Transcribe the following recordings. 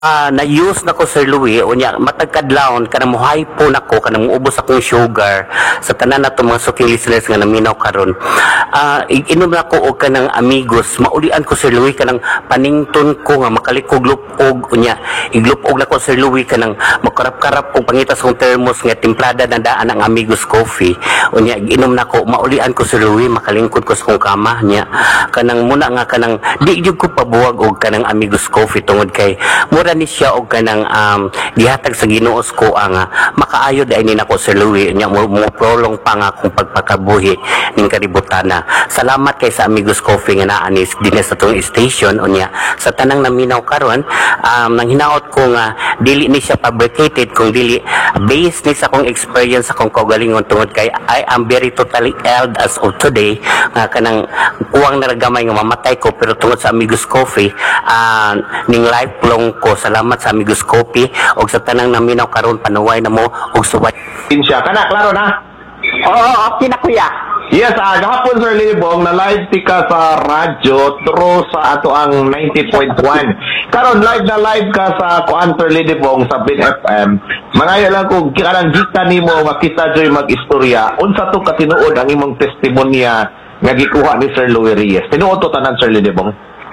na-use na ko Sir Louie unya matag kadlawon kanang muhay po nako kanang muubos akong sugar sa tanan nato mga suking listeners nga naminaw karon. Inom na ko og kanang amigos maulian ko Sir Louie kanang panington ko nga makalikog lupog unya iglupog na ko Sir Louie kanang makarap-karap kong pangitas kong thermos nga timplada na daan ang amigos coffee unya inom na ko maulian ko Sir Louie makalingkod ko sa kong kama nya kanang muna nga kanang di jud ko pabuwag og kanang amigos coffee tungod kay mura ni siya og kanang gihatag sa Ginoo ko ang makaayo dai ni nako Sir Louie nya mo prolong pa nga akong pagpakabuhi ning kaributana. Salamat kay sa Amigos Coffee nga naa ni dinhi sa tong station unya sa tanang naminaw karon nang hinaot ko nga dili ni siya fabricated kung dili based ni sa akong experience sa akong kaugalingon tungod kay I am very totally ill as of today nga kanang kuwang naragamay nga mamatay ko pero tungod sa Amigos Coffee ning lifelong ko salamat sa Amigos Coffee og sa tanang naminaw karon panuway na mo og suway Siya kana klaro na. Oo, okay na kuya. Yes, gahapon Sir Libong na live tika sa radyo through sa ato ang 90.1. Karon live na live ka sa kuan Sir Libong sa Bin FM. Mangaya lang kung kanang gita nimo makita joy mag-istorya unsa to katinuod ang imong testimonya nga gikuha ni Sir Louie Reyes. Tinuod to tanan Sir Libong.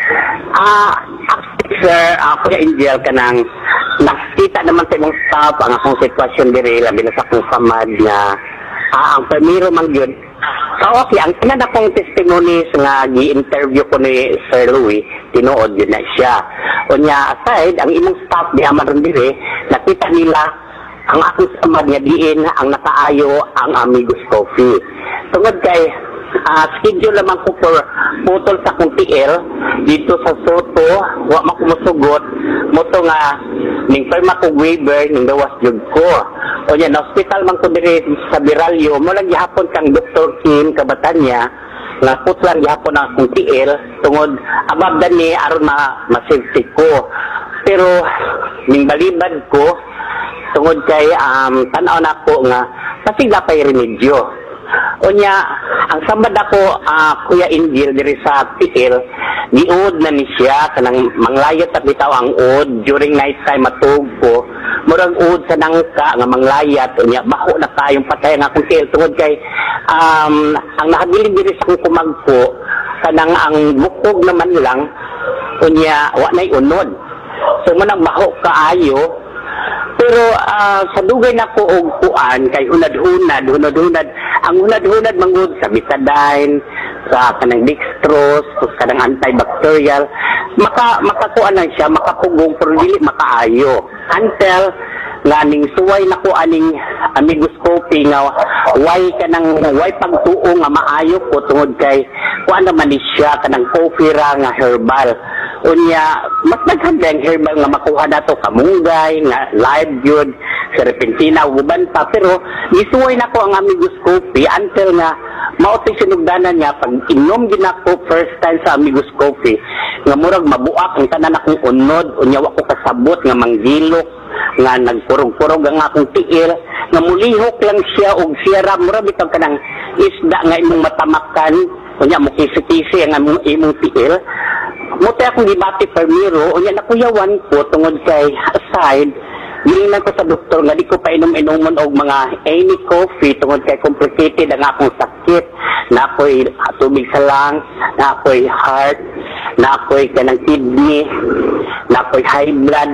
Sir, Kuya Angel kanang nakita naman sa imong staff ang akong sitwasyon diri labi na sa akong samad nga ang primero man yun. So okay, ang tanan akong testimonies nga gi-interview ko ni Sir Louie, tinuod yun na siya. Unya aside, ang imong staff di amaron diri, nakita nila ang akong samad nga diin ang nakaayo ang Amigos Coffee. Tungod kay schedule naman ko for putol sa kong TL dito sa Soto, wa makumusugot mo to nga ning firma ko waiver ning dawas jud ko o yan na hospital man ko diri sa Biralyo mo lang gihapon kang Dr. Kim Kabatanya nga putlan gihapon ang akong TL tungod abab ni aron ma-safety ko pero ning balibad ko tungod kay tan-aw nako nga pasigla pay remedyo. Unya, ang sambad ako, Kuya Angel, diri sa TL, niud na ni siya, kanang manglayot at bitaw ang ud, during night time matug ko, murag ud sa nangka, nga manglayat, unya, baho na kayong patay nga akong TL, tungod kay, ang nakabiling diri sa akong kumagpo, kanang ang bukog naman lang, unya, wa na'y unod. So, manang baho kaayo, pero sa dugay na ko og kuan kay hunad-hunad ang hunad-hunad mangud sa betadine sa kanang dextrose kanang antibacterial makakuan lang siya makapugong pero dili makaayo until nga ning suway na ko aning Amigos Coffee nga way pagtuo nga maayo ko tungod kay kuan naman ni siya kanang coffee ra nga herbal unya mas naghandang herbal nga makuha nato kamunggay nga live good serpentina uban pa pero gisuway nako ang Amigos Coffee until nga mao ti sinugdanan niya pag inom gid nako first time sa Amigos Coffee nga murag mabuak ang tanan akong unod unya wa ko kasabot nga manggilok nga nagpurog-purog ang akong tiil nga mulihok lang siya og siyara murag bitaw kanang isda nga imong matamakan unya mo kisi-kisi ang imong tiil. Muti akong gibati permiro, unya nakuyawan ko tungod kay aside, gilingan ko sa doktor nga di ko pa inom-inomon og mga any coffee tungod kay complicated ang akong sakit. Na ako'y tubig sa lungs, na ako'y heart, na ako'y kanang kidney, na ako'y high blood,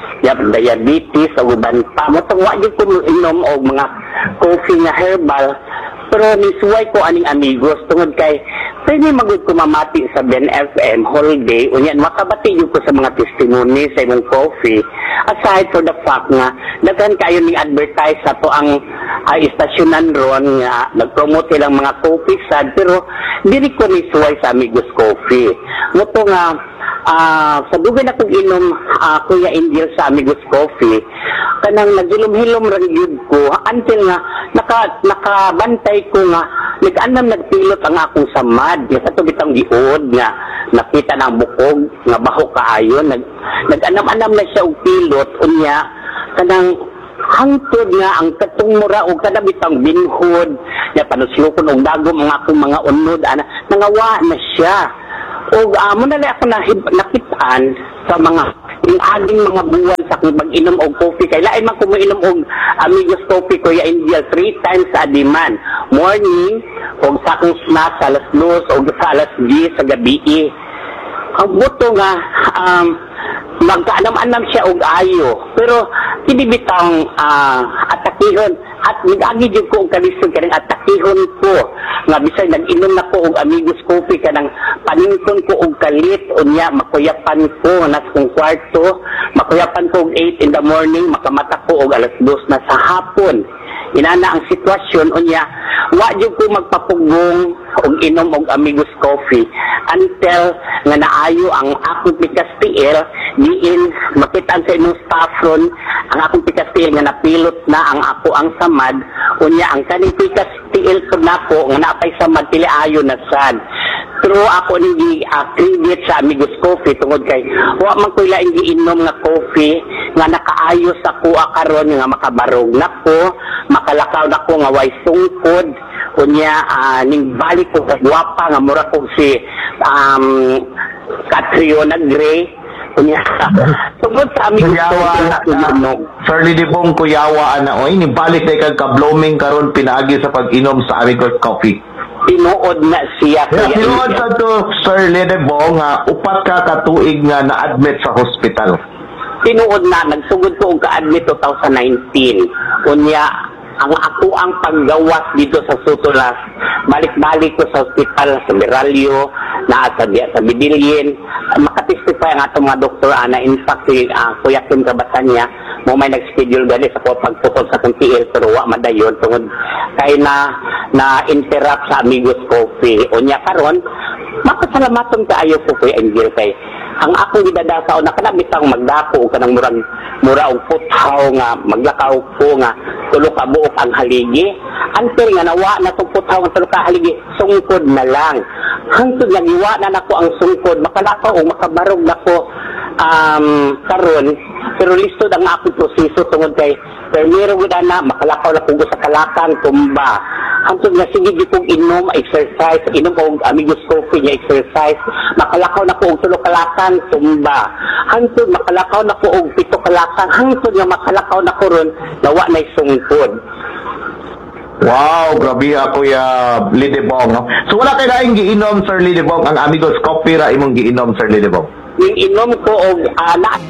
diabetes, o uban pa. Mutong wa di ko inom og mga coffee nga herbal, pero nisuway ko aning Amigos tungod kay pwede magud ko mamati sa Ben FM whole day unyan makabati yun ko sa mga testimony sa imong coffee aside for the fact nga daghan kayo ning advertise sa to ang istasyonan ron nga nagpromote silang mga coffee sad pero dili ko nisuway sa Amigos Coffee moto nga sa dugay na kong inom Kuya Angel sa Amigos Coffee kanang nagilom-hilom ra gyud ko until nga nakabantay ko nga nagpilot ang akong samad sa tubitang giod nga nakita na ang bukog nga baho kaayo nag-anam-anam na siya og pilot unya kanang hangtod nga ang katong mura og kadabitang binhod ya panuslukon og dagom ang akong mga unod nangawa na siya og amo na ako nakitaan sa mga yung aging mga buwan sa kung mag-inom og coffee kay lain man ko moinom og Amigos Coffee Kuya Angel 3 times a day man, morning og sa akong snack sa alas 2 og sa alas 10 sa gabi. Ang buto nga magkaanam-anam siya og ayo pero hindi bitang atakihon at nag-agi jud ko og kalisod kanang atakihon ko nga bisay nag-inom na ko og Amigos Coffee kanang panington ko og kalit unya makuyapan ko na kung kwarto, makuyapan ko og 8 in the morning, makamata ko og alas 2 na sa hapon. Inana ang sitwasyon unya wa jud ko magpapugong og inom og Amigos Coffee until nga naayo ang akong pikas tiil diin makitaan sa imong staff ron ang akong pikas tiil nga napilot na ang ako ang samad unya ang kaning pikas tiil ko nako nga napay samad dili ayo na sad. Pero ako ni credit sa Amigos Coffee tungod kay wa man ko laing giinom nga coffee nga nakaayo sa kuha karon nga makabarog nako, makalakaw nako nga way sungkod unya ning balik ko gwapa nga mura ko si Catriona Gray unya tungod sa Amigos Coffee Sir Lidibong kuyawa ana oy ni balik na kag ka-blooming karon pinaagi sa pag-inom sa Amigos Coffee. tinuod na siya Tinuod sa to Sir Lidibong nga upat ka katuig nga na-admit sa hospital. Tinuod na nagsugod ko og ka-admit 2019 unya ang ako ang paggawas dito sa Sutulas balik-balik ko sa ospital sa Meralyo na sa Bidilien makatestify ang atong mga doktor na in fact si Kuya Kim Kabasanya mo may nag-schedule gali sa pagputol sa TNT pero wa madayon tungod kay na interrupt sa Amigos Coffee unya karon makasalamaton kaayo ko Kuya Angel kay ang ako gidadasaw na kana bitang magdako kanang mura og puthaw nga maglakaw ko nga tulo ka buok ang haligi until nga nawa na tong puthaw nga tulo ka haligi sungkod na lang hangtod nga giwa na nako ang sungkod makalakaw o makabarog nako karon pero listo ang akong proseso tungod kay permiro gud ana makalakaw na ko sa kalakang tumba hangtod nga sige gyud kog inom exercise inom og Amigos Coffee nga exercise makalakaw na ko og tulo kalakang tumba hangtod makalakaw na ko og 7 kalakang hangtod nga makalakaw na ko ron nawa na sungkod. Wow, grabe Kuya Lidibong. No? So wala kay laing giinom Sir Lidibong ang Amigos Coffee ra imong giinom Sir Lidibong. Yung inom ko og